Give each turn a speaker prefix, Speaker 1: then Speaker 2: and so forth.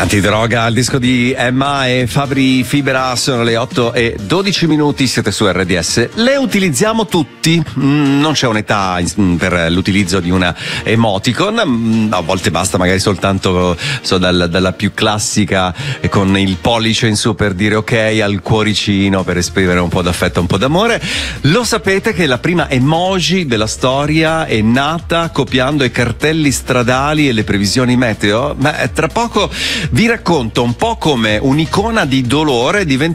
Speaker 1: Antidroga, il disco di Emma e Fabri Fibra. Sono le 8:12, siete su RDS. Le utilizziamo tutti, non c'è un'età per l'utilizzo di una emoticon. A volte basta magari soltanto dalla più classica con il pollice in su per dire ok al cuoricino, per esprimere un po' d'affetto, un po' d'amore. Lo sapete che la prima emoji della storia è nata copiando i cartelli stradali e le previsioni meteo? Tra poco vi racconto un po' come un'icona di dolore è diventata